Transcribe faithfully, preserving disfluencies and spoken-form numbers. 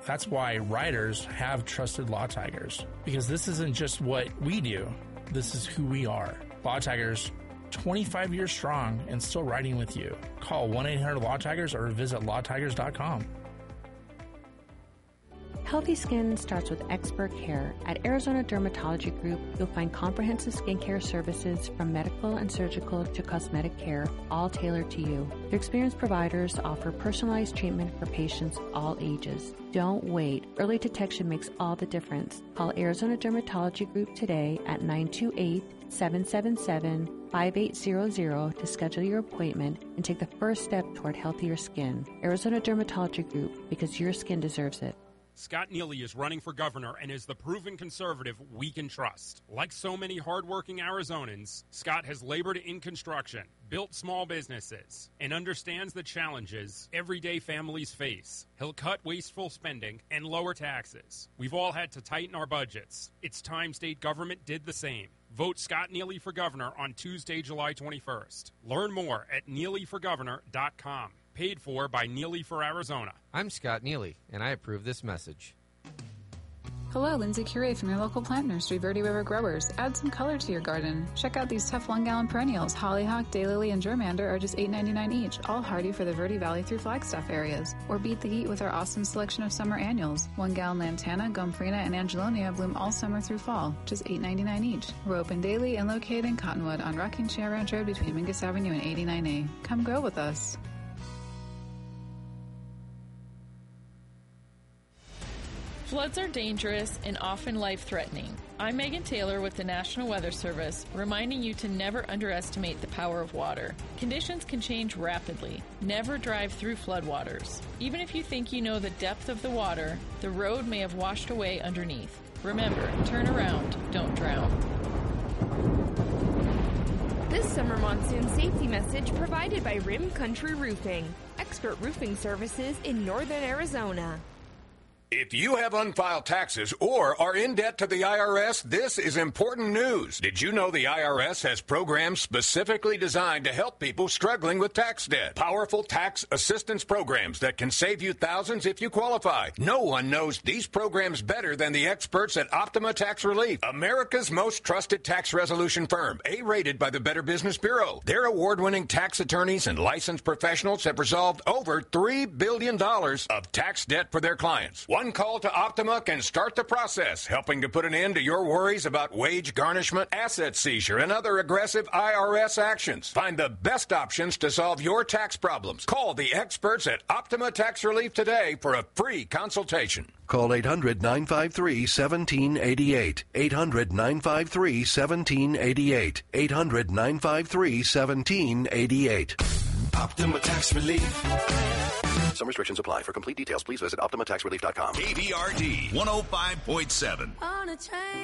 That's why writers have trusted Law Tigers, because this isn't just what we do. This is who we are. Law Tigers, twenty-five years strong and still writing with you. Call one eight hundred law tigers or visit law tigers dot com. Healthy skin starts with expert care. At Arizona Dermatology Group, you'll find comprehensive skincare services from medical and surgical to cosmetic care, all tailored to you. Their experienced providers offer personalized treatment for patients all ages. Don't wait. Early detection makes all the difference. Call Arizona Dermatology Group today at nine two eight, seven seven seven, five eight zero zero to schedule your appointment and take the first step toward healthier skin. Arizona Dermatology Group, because your skin deserves it. Scott Neely is running for governor and is the proven conservative we can trust. Like so many hardworking Arizonans, Scott has labored in construction, built small businesses, and understands the challenges everyday families face. He'll cut wasteful spending and lower taxes. We've all had to tighten our budgets. It's time state government did the same. Vote Scott Neely for governor on Tuesday, July twenty-first. Learn more at neely for governor dot com. Paid for by Neely for Arizona. I'm Scott Neely, and I approve this message. Hello, Lindsay Curie from your local plant nursery, Verde River Growers. Add some color to your garden. Check out these tough one-gallon perennials. Hollyhock, daylily, and germander are just eight ninety-nine each, all hardy for the Verde Valley through Flagstaff areas. Or beat the heat with our awesome selection of summer annuals. One-gallon lantana, gomphrena, and angelonia bloom all summer through fall, just eight ninety-nine each. We're open daily and located in Cottonwood on Rocking Chair Ranch Road between Mingus Avenue and eighty-nine A. Come grow with us. Floods are dangerous and often life-threatening. I'm Megan Taylor with the National Weather Service, reminding you to never underestimate the power of water. Conditions can change rapidly. Never drive through floodwaters. Even if you think you know the depth of the water, the road may have washed away underneath. Remember, turn around, don't drown. This summer monsoon safety message provided by Rim Country Roofing, expert roofing services in northern Arizona. If you have unfiled taxes or are in debt to the I R S, this is important news. Did you know the I R S has programs specifically designed to help people struggling with tax debt? Powerful tax assistance programs that can save you thousands if you qualify. No one knows these programs better than the experts at Optima Tax Relief, America's most trusted tax resolution firm, A-rated by the Better Business Bureau. Their award-winning tax attorneys and licensed professionals have resolved over three billion dollars of tax debt for their clients. One call to Optima can start the process, helping to put an end to your worries about wage garnishment, asset seizure, and other aggressive I R S actions. Find the best options to solve your tax problems. Call the experts at Optima Tax Relief today for a free consultation. Call eight hundred, nine five three, one seven eight eight. eight hundred, nine five three, one seven eight eight. eight hundred, nine five three, one seven eight eight. Optima Tax Relief. Some restrictions apply. For complete details, please visit optima tax relief dot com. K B R D one oh five point seven. On a train.